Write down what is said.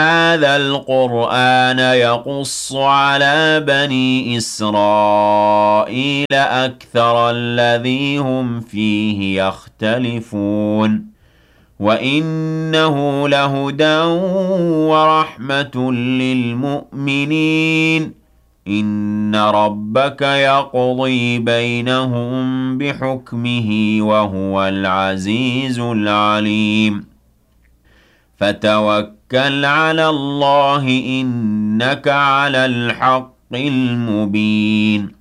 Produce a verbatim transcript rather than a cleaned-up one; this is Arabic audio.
هذا القرآن يقص على بني إسرائيل أكثر الذي هم فيه يختلفون وإنه لهدى ورحمة للمؤمنين إن ربك يقضي بينهم بحكمه وهو العزيز العليم فتوكل على الله إنك على الحق المبين